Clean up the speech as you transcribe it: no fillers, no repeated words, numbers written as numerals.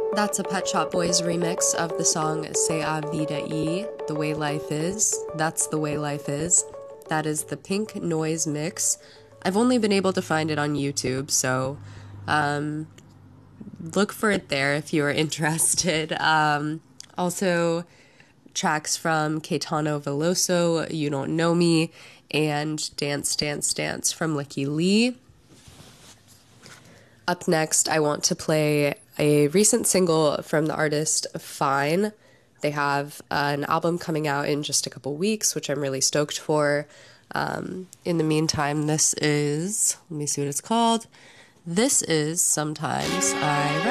That's a Pet Shop Boys remix of the song C'est a Vida E, The Way Life Is. That's The Way Life Is. That is the Pink Noise mix. I've only been able to find it on YouTube, so look for it there if you are interested. Also, tracks from Caetano Veloso, You Don't Know Me, and Dance, Dance, Dance from Licky Lee. Up next, I want to play a recent single from the artist Fine. They have an album coming out in just a couple weeks, which I'm really stoked for. In the meantime, let me see what it's called. This is Sometimes I